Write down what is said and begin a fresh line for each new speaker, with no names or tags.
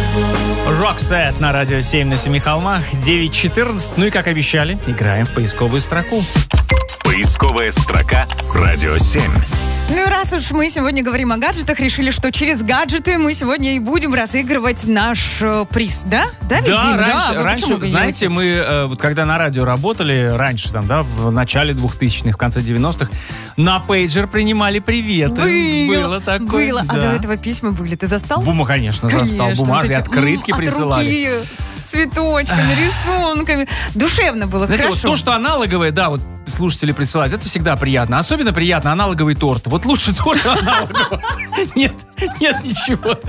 Roxette на радио 7 на Семи холмах, 9:14. Ну и, как обещали, играем в поисковую строку.
Поисковая строка «Радио 7».
Ну и раз уж мы сегодня говорим о гаджетах, решили, что через гаджеты мы сегодня и будем разыгрывать наш приз, да? Да, ведь, Дим?
Раньше, знаете, мы, вот когда на радио работали, раньше там, да, в начале 2000-х, в конце 90-х, на пейджер принимали приветы. Было такое.
Было.
Да.
А до этого письма были. Ты застал?
Конечно, застал. Бумажные вот открытки присылали.
От руки, с цветочками, рисунками. Душевно было,
знаете,
хорошо.
Вот то, что аналоговое, да, вот слушатели присылают, это всегда приятно. Особенно приятно аналоговый торт. Вот лучше торт аналоговый. Нет ничего.